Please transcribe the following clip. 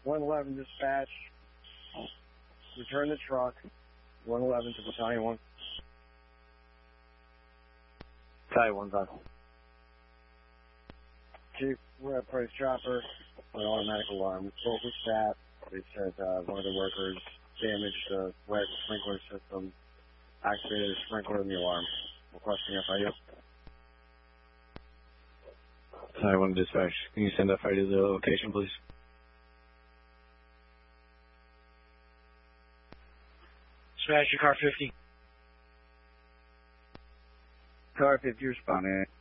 111 dispatch. Return the truck. 111 to Battalion 1. Battalion 1's on. Chief, we're at Price Chopper. An automatic alarm. We spoke with staff. They said one of the workers damaged the wet sprinkler system, activated the sprinkler in the alarm. Requesting FIU. Battalion 1 dispatch. Can you send FIU to the location, please? Dispatch, your car 50. Car 50 responding.